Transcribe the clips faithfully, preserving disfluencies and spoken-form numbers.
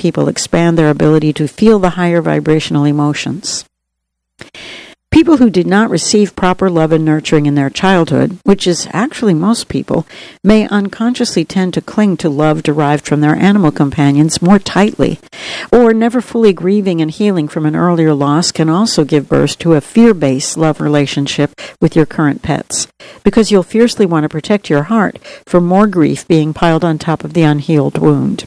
people expand their ability to feel the higher vibrational emotions. People who did not receive proper love and nurturing in their childhood, which is actually most people, may unconsciously tend to cling to love derived from their animal companions more tightly, or never fully grieving and healing from an earlier loss can also give birth to a fear-based love relationship with your current pets, because you'll fiercely want to protect your heart from more grief being piled on top of the unhealed wound.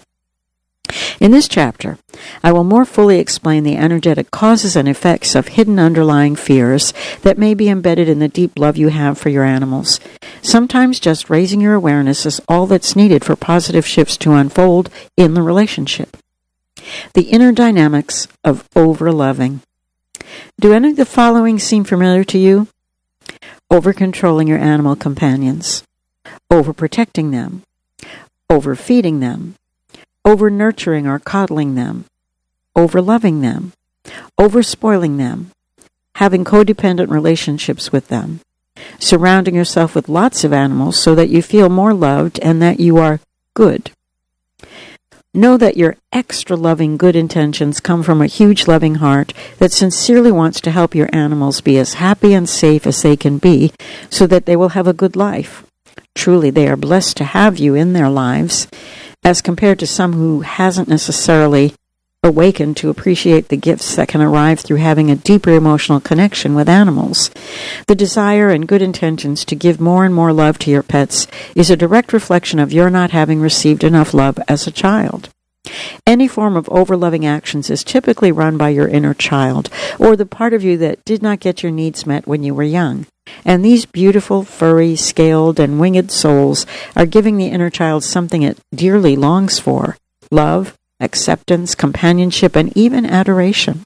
In this chapter, I will more fully explain the energetic causes and effects of hidden underlying fears that may be embedded in the deep love you have for your animals. Sometimes just raising your awareness is all that's needed for positive shifts to unfold in the relationship. The inner dynamics of over-loving. Do any of the following seem familiar to you? Over-controlling your animal companions, over-protecting them, overfeeding them, over-nurturing or coddling them, over-loving them, over-spoiling them, having codependent relationships with them, surrounding yourself with lots of animals so that you feel more loved and that you are good. Know that your extra loving good intentions come from a huge loving heart that sincerely wants to help your animals be as happy and safe as they can be so that they will have a good life. Truly, they are blessed to have you in their lives, as compared to some who hasn't necessarily awakened to appreciate the gifts that can arrive through having a deeper emotional connection with animals. The desire and good intentions to give more and more love to your pets is a direct reflection of your not having received enough love as a child. Any form of overloving actions is typically run by your inner child, or the part of you that did not get your needs met when you were young. And these beautiful, furry, scaled, and winged souls are giving the inner child something it dearly longs for: love, acceptance, companionship, and even adoration.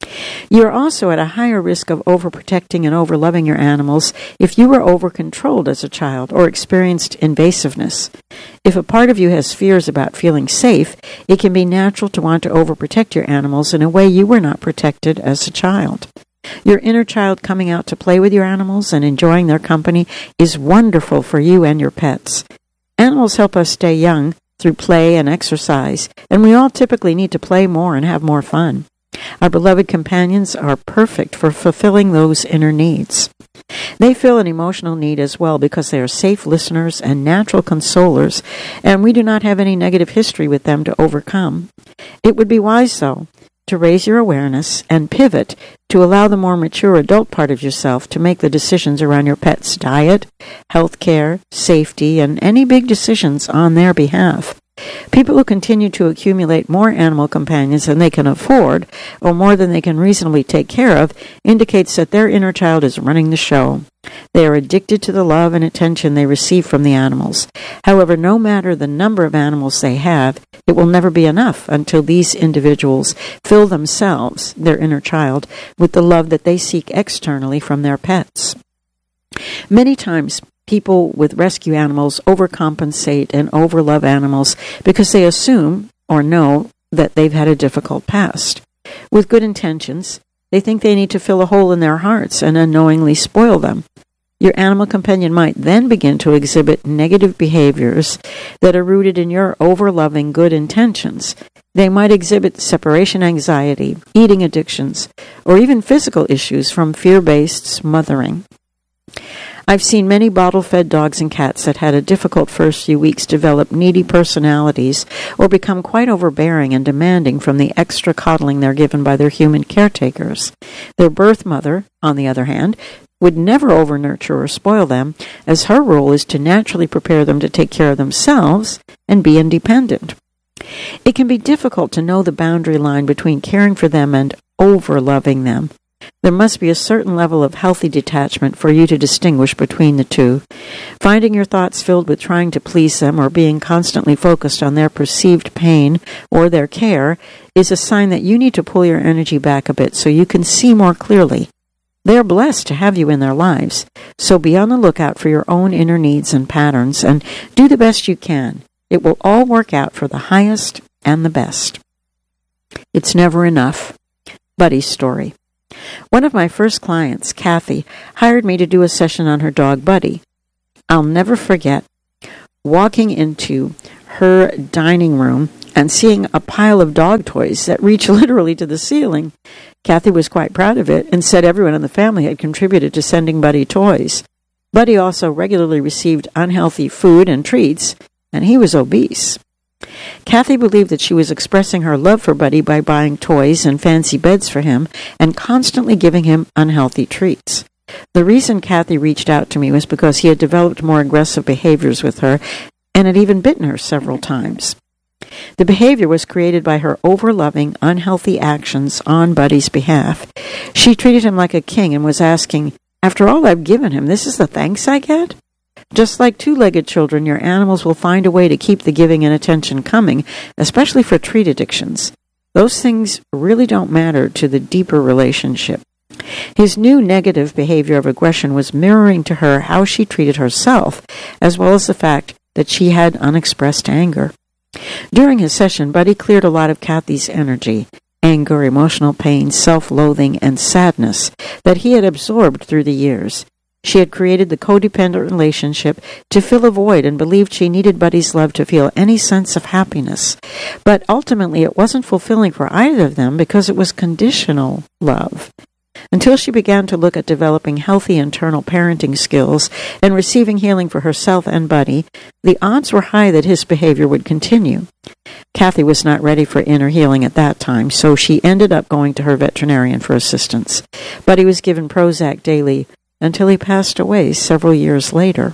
You are also at a higher risk of overprotecting and overloving your animals if you were overcontrolled as a child or experienced invasiveness. If a part of you has fears about feeling safe, it can be natural to want to overprotect your animals in a way you were not protected as a child. Your inner child coming out to play with your animals and enjoying their company is wonderful for you and your pets. Animals help us stay young through play and exercise, and we all typically need to play more and have more fun. Our beloved companions are perfect for fulfilling those inner needs. They fill an emotional need as well because they are safe listeners and natural consolers, and we do not have any negative history with them to overcome. It would be wise, though, to raise your awareness and pivot to allow the more mature adult part of yourself to make the decisions around your pet's diet, health care, safety, and any big decisions on their behalf. People who continue to accumulate more animal companions than they can afford, or more than they can reasonably take care of, indicates that their inner child is running the show. They are addicted to the love and attention they receive from the animals. However, no matter the number of animals they have, it will never be enough until these individuals fill themselves, their inner child, with the love that they seek externally from their pets. Many times, people with rescue animals overcompensate and overlove animals because they assume or know that they've had a difficult past. With good intentions, they think they need to fill a hole in their hearts and unknowingly spoil them. Your animal companion might then begin to exhibit negative behaviors that are rooted in your overloving good intentions. They might exhibit separation anxiety, eating addictions, or even physical issues from fear-based smothering. I've seen many bottle-fed dogs and cats that had a difficult first few weeks develop needy personalities or become quite overbearing and demanding from the extra coddling they're given by their human caretakers. Their birth mother, on the other hand, would never over-nurture or spoil them, as her role is to naturally prepare them to take care of themselves and be independent. It can be difficult to know the boundary line between caring for them and over-loving them. There must be a certain level of healthy detachment for you to distinguish between the two. Finding your thoughts filled with trying to please them or being constantly focused on their perceived pain or their care is a sign that you need to pull your energy back a bit so you can see more clearly. They are blessed to have you in their lives, so be on the lookout for your own inner needs and patterns and do the best you can. It will all work out for the highest and the best. It's never enough. Buddy's story. One of my first clients, Kathy, hired me to do a session on her dog, Buddy. I'll never forget walking into her dining room and seeing a pile of dog toys that reached literally to the ceiling. Kathy was quite proud of it and said everyone in the family had contributed to sending Buddy toys. Buddy also regularly received unhealthy food and treats, and he was obese. Kathy believed that she was expressing her love for Buddy by buying toys and fancy beds for him and constantly giving him unhealthy treats. The reason Kathy reached out to me was because he had developed more aggressive behaviors with her and had even bitten her several times. The behavior was created by her over-loving, unhealthy actions on Buddy's behalf. She treated him like a king and was asking, "After all I've given him, this is the thanks I get?" Just like two-legged children, your animals will find a way to keep the giving and attention coming, especially for treat addictions. Those things really don't matter to the deeper relationship. His new negative behavior of aggression was mirroring to her how she treated herself, as well as the fact that she had unexpressed anger. During his session, Buddy cleared a lot of Kathy's energy, anger, emotional pain, self-loathing, and sadness that he had absorbed through the years. She had created the codependent relationship to fill a void and believed she needed Buddy's love to feel any sense of happiness. But ultimately it wasn't fulfilling for either of them because it was conditional love. Until she began to look at developing healthy internal parenting skills and receiving healing for herself and Buddy, the odds were high that his behavior would continue. Kathy was not ready for inner healing at that time, so she ended up going to her veterinarian for assistance. Buddy was given Prozac daily until he passed away several years later.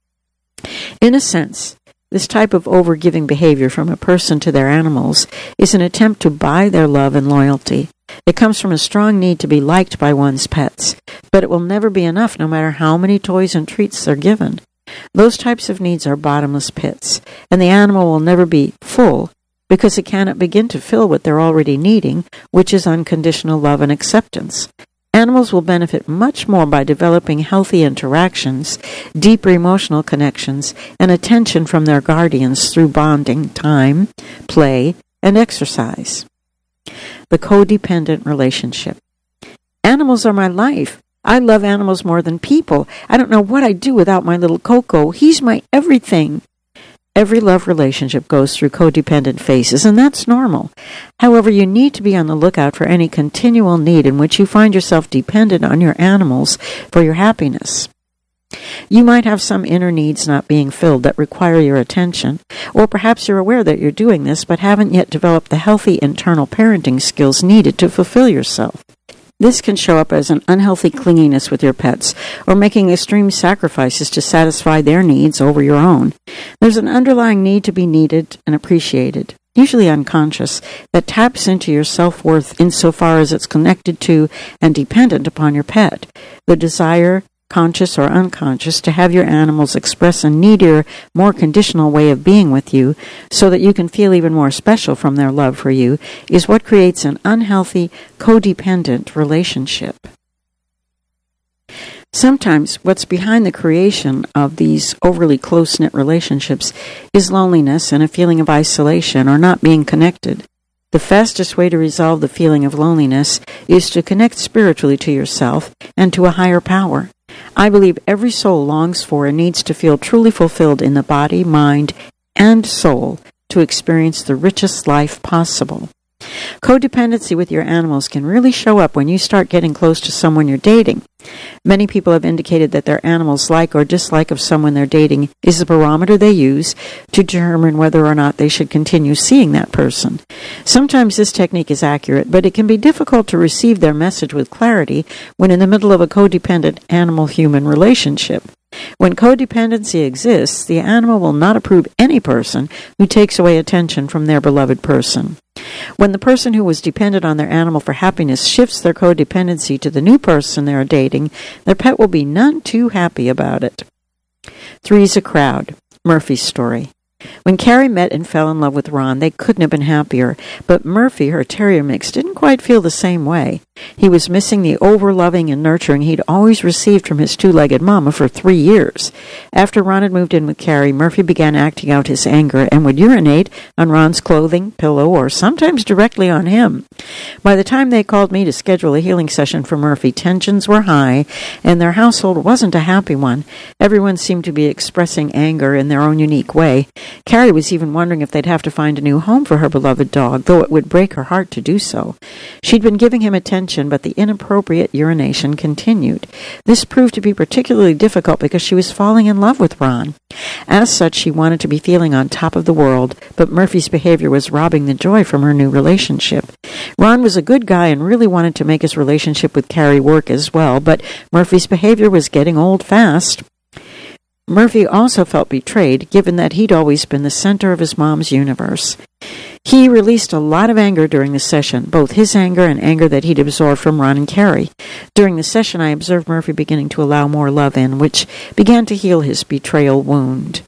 In a sense, this type of overgiving behavior from a person to their animals is an attempt to buy their love and loyalty. It comes from a strong need to be liked by one's pets, but it will never be enough no matter how many toys and treats they're given. Those types of needs are bottomless pits, and the animal will never be full because it cannot begin to fill what they're already needing, which is unconditional love and acceptance. Animals will benefit much more by developing healthy interactions, deeper emotional connections, and attention from their guardians through bonding, time, play, and exercise. The codependent relationship. Animals are my life. I love animals more than people. I don't know what I'd do without my little Coco. He's my everything. Every love relationship goes through codependent phases, and that's normal. However, you need to be on the lookout for any continual need in which you find yourself dependent on your animals for your happiness. You might have some inner needs not being filled that require your attention, or perhaps you're aware that you're doing this but haven't yet developed the healthy internal parenting skills needed to fulfill yourself. This can show up as an unhealthy clinginess with your pets, or making extreme sacrifices to satisfy their needs over your own. There's an underlying need to be needed and appreciated, usually unconscious, that taps into your self-worth insofar as it's connected to and dependent upon your pet. The desire, conscious or unconscious, to have your animals express a needier, more conditional way of being with you so that you can feel even more special from their love for you is what creates an unhealthy, codependent relationship. Sometimes what's behind the creation of these overly close-knit relationships is loneliness and a feeling of isolation or not being connected. The fastest way to resolve the feeling of loneliness is to connect spiritually to yourself and to a higher power. I believe every soul longs for and needs to feel truly fulfilled in the body, mind, and soul to experience the richest life possible. Codependency with your animals can really show up when you start getting close to someone you're dating. Many people have indicated that their animals' like or dislike of someone they're dating is the barometer they use to determine whether or not they should continue seeing that person. Sometimes this technique is accurate, but it can be difficult to receive their message with clarity when in the middle of a codependent animal-human relationship. When codependency exists, the animal will not approve any person who takes away attention from their beloved person. When the person who was dependent on their animal for happiness shifts their codependency to the new person they are dating, their pet will be none too happy about it. Three's a crowd. Murphy's story. When Carrie met and fell in love with Ron, they couldn't have been happier, but Murphy, her terrier mix, didn't quite feel the same way. He was missing the over-loving and nurturing he'd always received from his two-legged mama for three years. After Ron had moved in with Carrie, Murphy began acting out his anger and would urinate on Ron's clothing, pillow, or sometimes directly on him. By the time they called me to schedule a healing session for Murphy, tensions were high, and their household wasn't a happy one. Everyone seemed to be expressing anger in their own unique way. Carrie was even wondering if they'd have to find a new home for her beloved dog, though it would break her heart to do so. She'd been giving him attention, but the inappropriate urination continued. This proved to be particularly difficult because she was falling in love with Ron. As such, she wanted to be feeling on top of the world, but Murphy's behavior was robbing the joy from her new relationship. Ron was a good guy and really wanted to make his relationship with Carrie work as well, but Murphy's behavior was getting old fast. Murphy also felt betrayed, given that he'd always been the center of his mom's universe. He released a lot of anger during the session, both his anger and anger that he'd absorbed from Ron and Carrie. During the session, I observed Murphy beginning to allow more love in, which began to heal his betrayal wound.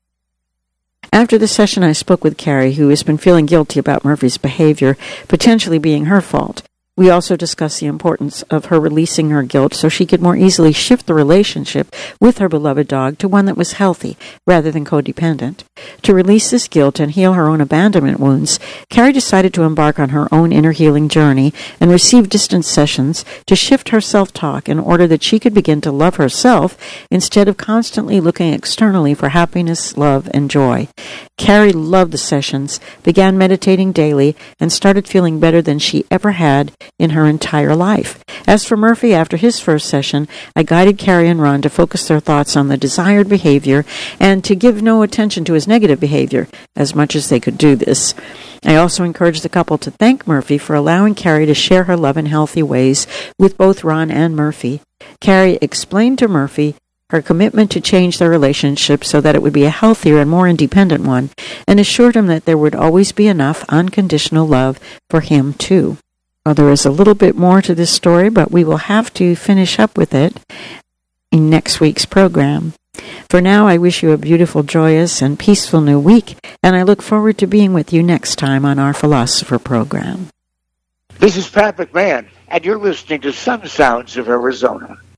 After the session, I spoke with Carrie, who has been feeling guilty about Murphy's behavior, potentially being her fault. We also discussed the importance of her releasing her guilt so she could more easily shift the relationship with her beloved dog to one that was healthy rather than codependent. To release this guilt and heal her own abandonment wounds, Carrie decided to embark on her own inner healing journey and receive distance sessions to shift her self-talk in order that she could begin to love herself instead of constantly looking externally for happiness, love, and joy. Carrie loved the sessions, began meditating daily, and started feeling better than she ever had in her entire life. As for Murphy, after his first session, I guided Carrie and Ron to focus their thoughts on the desired behavior and to give no attention to his negative behavior, as much as they could do this. I also encouraged the couple to thank Murphy for allowing Carrie to share her love in healthy ways with both Ron and Murphy. Carrie explained to Murphy her commitment to change their relationship so that it would be a healthier and more independent one, and assured him that there would always be enough unconditional love for him, too. Well, there is a little bit more to this story, but we will have to finish up with it in next week's program. For now, I wish you a beautiful, joyous, and peaceful new week, and I look forward to being with you next time on our Philosopher program. This is Pat McMahon, and you're listening to Sun Sounds of Arizona.